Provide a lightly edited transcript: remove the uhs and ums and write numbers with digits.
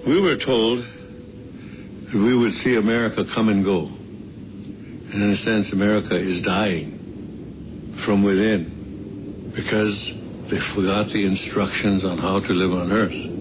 We were told that we would see America come and go. And in a sense, America is dying from within because they forgot the instructions on how to live on Earth.